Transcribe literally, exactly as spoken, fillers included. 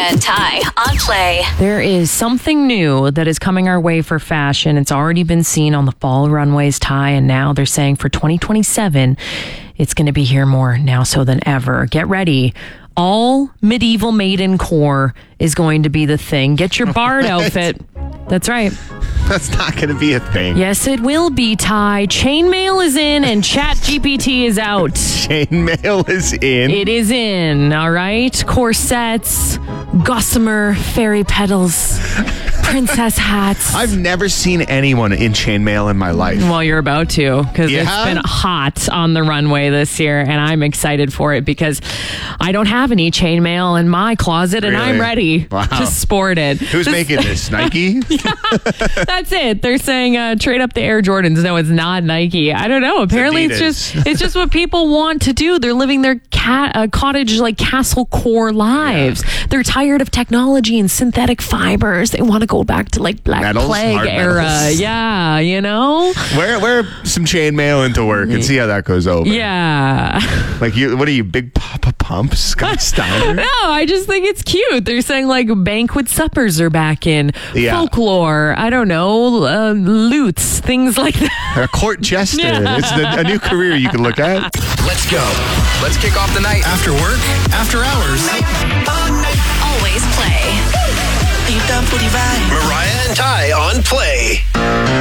and Ty on Play. There is something new that is coming our way for fashion. It's already been seen on the fall runways, Ty, and now they're saying for twenty twenty-seven, it's going to be here more now so than ever. Get ready. All medieval maiden core is going to be the thing. Get your bard outfit. That's right. That's not going to be a thing. Yes, it will be, Ty. Chainmail is in and Chat G P T is out. Chainmail is in. It is in, all right? Corsets, gossamer fairy petals, princess hats. I've never seen anyone in chainmail in my life. Well, you're about to, because Yeah? it's been hot on the runway this year, and I'm excited for it because I don't have any chainmail in my closet, and Really? I'm ready Wow. to sport it. Who's This- making this? Nike? That's it. They're saying uh, trade up the Air Jordans. No, it's not Nike. I don't know. Apparently, it's, Adidas. just it's just what people want to do. They're living their cat uh, cottage like castle core lives. Yeah. They're tired of technology and synthetic fibers. They want to go back to like Black Metals, Plague hard era. metals. Yeah, you know. Wear wear some chainmail into work and see how that goes over. Yeah. Like you, what are you, Big Papa Pump, Scott Steiner? No, I just think it's cute. They're saying like banquet suppers are back in, Yeah. folklore. I don't know, uh, lutes, things like that. A court jester. Yeah. It's the, a new career you can look at. Let's go. Let's kick off the night after work, after hours. Always play. Mariah and Ty on Play.